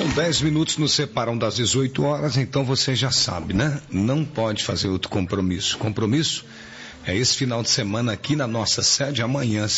Bom, 10 minutos nos separam das 18 horas, então você já sabe, né? Não pode fazer outro compromisso. Compromisso é esse final de semana aqui na nossa sede, amanhã,